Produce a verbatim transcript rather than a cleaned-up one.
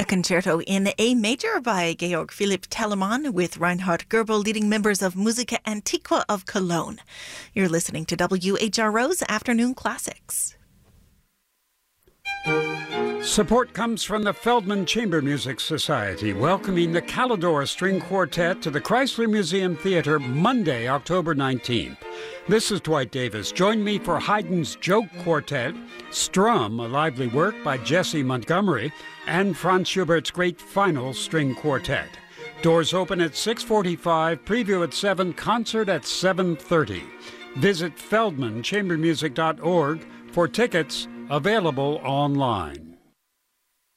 concerto in A major by Georg Philipp Telemann with Reinhard Goebel leading members of Musica Antiqua of Cologne. You're listening to W H R O's Afternoon Classics. Support comes from the Feldman Chamber Music Society, welcoming the Calidore String Quartet to the Chrysler Museum Theater Monday, October nineteenth. This is Dwight Davis. Join me for Haydn's Joke Quartet, Strum, a lively work by Jesse Montgomery, and Franz Schubert's Great Final String Quartet. Doors open at six forty-five, preview at seven, concert at seven thirty. Visit feldman chamber music dot org for tickets, available online.